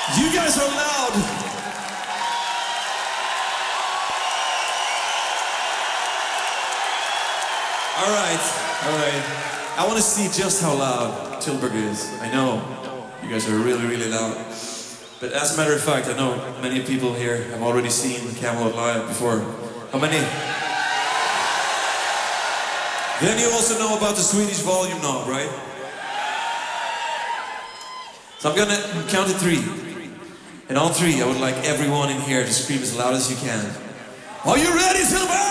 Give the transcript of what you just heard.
You guys are loud. All right. I want to see just how loud Tilburg is. I know you guys are really, really loud. But as a matter of fact, I know many people here have already seen Camelot live before. How many? Then you also know about the Swedish volume knob, right? So I'm gonna count to 3. And on 3, I would like everyone in here to scream as loud as you can. Are you ready, Tilburg?